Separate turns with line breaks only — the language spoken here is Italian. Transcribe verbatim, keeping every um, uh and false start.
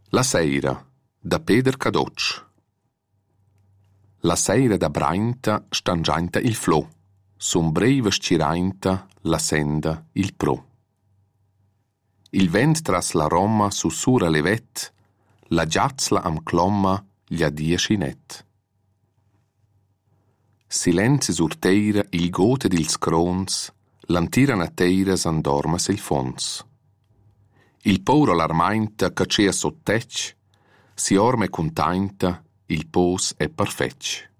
La seira, da Peter Cadocci. La seira da Brainta stangiainta il flo, sombreva scirainta la senda il pro. Il vent tras la Roma sussura levet, la giazzla am clomma gli adia scinet. Silenzio sur teira il gote dils crons, l'antira na teira s'andormas il fons. Il pauro l'armainta cacea sottec, si orme containta, il pos è perfetch.